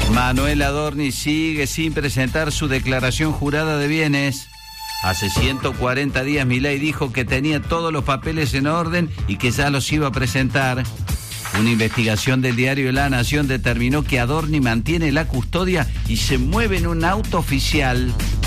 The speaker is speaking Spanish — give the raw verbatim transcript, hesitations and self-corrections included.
Manuel Adorni sigue sin presentar su declaración jurada de bienes. Hace ciento cuarenta días Milei dijo que tenía todos los papeles en orden y que ya los iba a presentar. Una investigación del diario La Nación determinó que Adorni mantiene la custodia y se mueve en un auto oficial.